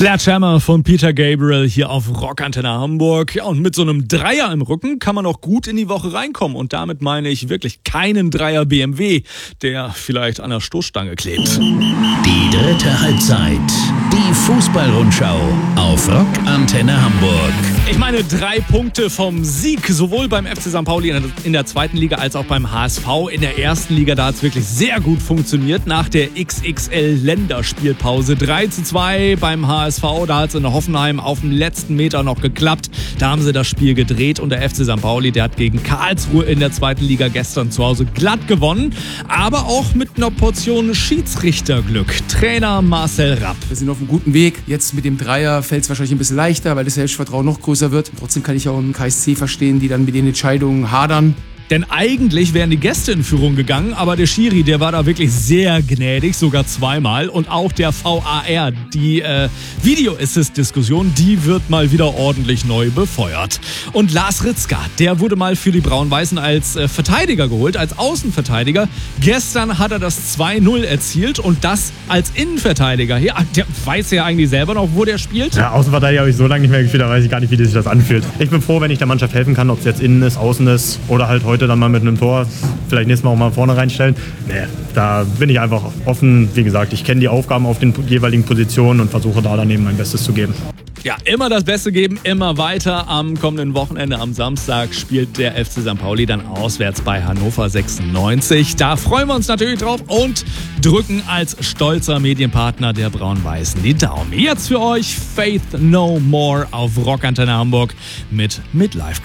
Sledgehammer von Peter Gabriel hier auf Rockantenne Hamburg. Ja, und mit so einem Dreier im Rücken kann man auch gut in die Woche reinkommen. Und damit meine ich wirklich keinen Dreier BMW, der vielleicht an der Stoßstange klebt. Die dritte Halbzeit. Die Fußballrundschau auf Rockantenne Hamburg. Ich meine 3 Punkte vom Sieg, sowohl beim FC St. Pauli in der zweiten Liga als auch beim HSV in der ersten Liga. Da hat es wirklich sehr gut funktioniert nach der XXL-Länderspielpause. 3:2 beim HSV, da hat es in Hoffenheim auf dem letzten Meter noch geklappt. Da haben sie das Spiel gedreht und der FC St. Pauli, der hat gegen Karlsruhe in der zweiten Liga gestern zu Hause glatt gewonnen. Aber auch mit einer Portion Schiedsrichterglück. Trainer Marcel Rapp. Wir sind auf einem guten Weg. Jetzt mit dem Dreier fällt es wahrscheinlich ein bisschen leichter, weil das Selbstvertrauen noch größer wird. Trotzdem kann ich auch im KSC verstehen, die dann mit den Entscheidungen hadern. Denn eigentlich wären die Gäste in Führung gegangen, aber der Schiri, der war da wirklich sehr gnädig, sogar zweimal. Und auch der VAR, die Video-Assist-Diskussion, die wird mal wieder ordentlich neu befeuert. Und Lars Ritzka, der wurde mal für die Braun-Weißen als Verteidiger geholt, als Außenverteidiger. Gestern hat er das 2-0 erzielt und das als Innenverteidiger. Ja, der weiß ja eigentlich selber noch, wo der spielt. Ja, Außenverteidiger habe ich so lange nicht mehr gespielt, da weiß ich gar nicht, wie sich das anfühlt. Ich bin froh, wenn ich der Mannschaft helfen kann, ob es jetzt innen ist, außen ist oder halt heute dann mal mit einem Tor, vielleicht nächstes Mal auch mal vorne reinstellen. Nee, da bin ich einfach offen. Wie gesagt, ich kenne die Aufgaben auf den jeweiligen Positionen und versuche da daneben mein Bestes zu geben. Ja, immer das Beste geben, immer weiter. Am kommenden Wochenende, am Samstag, spielt der FC St. Pauli dann auswärts bei Hannover 96. Da freuen wir uns natürlich drauf und drücken als stolzer Medienpartner der Braun-Weißen die Daumen. Jetzt für euch Faith No More auf Rockantenne Hamburg mit Midlife